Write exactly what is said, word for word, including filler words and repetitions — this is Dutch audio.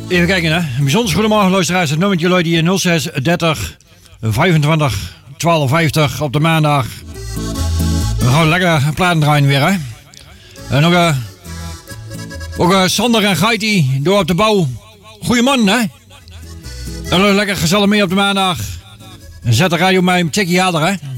Even kijken, hè. Een bijzonder goedemorgen, luisteraars. Het nummertje luidt hier nul zes dertig vijfentwintig twaalf vijftig op de maandag. We gaan lekker platen draaien weer, hè. En nog uh, ook uh, Sander en Gaiti door op de bouw. Goeie man, hè. En lekker gezellig mee op de maandag. En zet de radio mij een tikje harder, hè.